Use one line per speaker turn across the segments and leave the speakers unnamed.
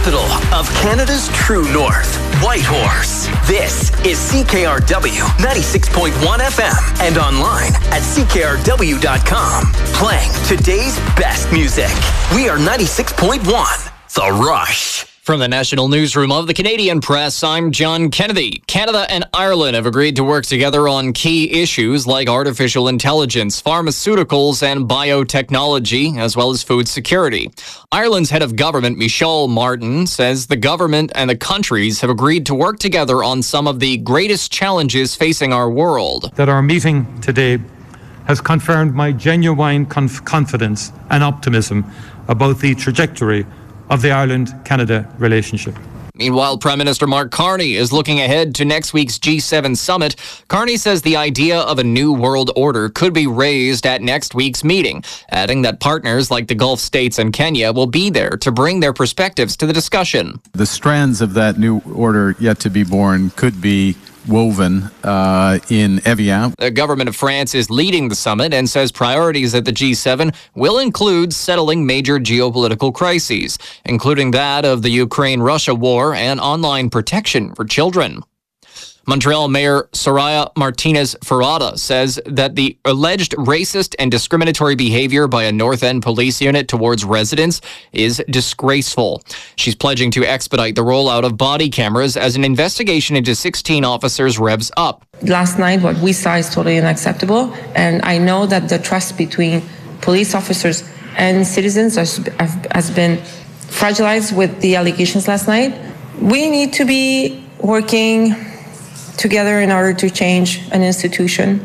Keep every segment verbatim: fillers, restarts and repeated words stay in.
capital of Canada's true north, Whitehorse. This is C K R W ninety-six point one F M and online at C K R W dot com. Playing today's best music. We are ninety-six point one, The Rush.
From the National Newsroom of the Canadian Press, I'm John Kennedy. Canada and Ireland have agreed to work together on key issues like artificial intelligence, pharmaceuticals, and biotechnology, as well as food security. Ireland's head of government, Michelle Martin, says the government and the countries have agreed to work together on some of the greatest challenges facing our world.
That our meeting today has confirmed my genuine conf- confidence and optimism about the trajectory of the Ireland-Canada relationship.
Meanwhile, Prime Minister Mark Carney is looking ahead to next week's G seven summit. Carney says the idea of a new world order could be raised at next week's meeting, adding that partners like the Gulf states and Kenya will be there to bring their perspectives to the discussion.
The strands of that new order yet to be born could be woven uh, in Evian.
The government of France is leading the summit and says priorities at the G seven will include settling major geopolitical crises, including that of the Ukraine-Russia war and online protection for children. Montreal Mayor Soraya Martinez-Ferrada says that the alleged racist and discriminatory behavior by a North End police unit towards residents is disgraceful. She's pledging to expedite the rollout of body cameras as an investigation into sixteen officers revs up.
Last night, what we saw is totally unacceptable, and I know that the trust between police officers and citizens has, has been fragilized with the allegations last night. We need to be working together in order to change an institution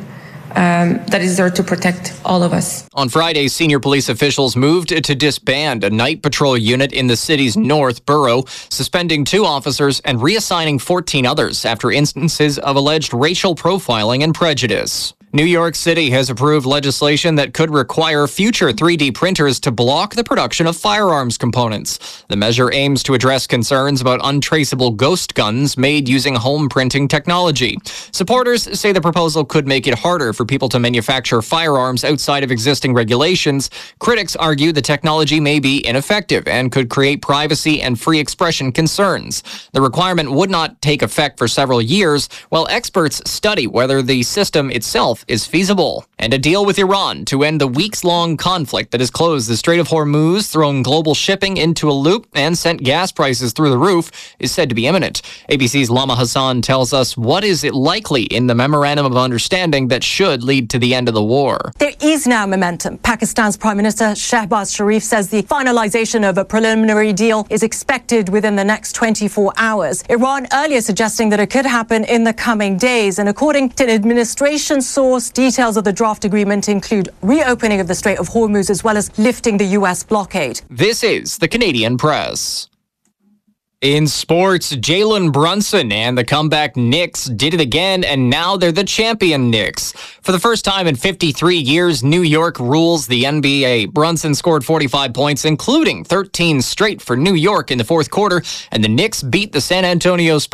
um, that is there to protect all of us.
On Friday, senior police officials moved to disband a night patrol unit in the city's North Borough, suspending two officers and reassigning fourteen others after instances of alleged racial profiling and prejudice. New York City has approved legislation that could require future three D printers to block the production of firearms components. The measure aims to address concerns about untraceable ghost guns made using home printing technology. Supporters say the proposal could make it harder for people to manufacture firearms outside of existing regulations. Critics argue the technology may be ineffective and could create privacy and free expression concerns. The requirement would not take effect for several years, while experts study whether the system itself is feasible. And a deal with Iran to end the weeks-long conflict that has closed the Strait of Hormuz, thrown global shipping into a loop, and sent gas prices through the roof is said to be imminent. A B C's Lama Hassan tells us what is it likely in the Memorandum of Understanding that should lead to the end of the war.
There is now momentum. Pakistan's Prime Minister Shehbaz Sharif says the finalization of a preliminary deal is expected within the next twenty-four hours. Iran earlier suggesting that it could happen in the coming days, and according to an administration source, details of the draft agreement include reopening of the Strait of Hormuz as well as lifting the U S blockade.
This is the Canadian Press. In sports, Jalen Brunson and the comeback Knicks did it again, and now they're the champion Knicks. For the first time in fifty-three years, New York rules the N B A. Brunson scored forty-five points, including thirteen straight for New York in the fourth quarter, and the Knicks beat the San Antonio Spurs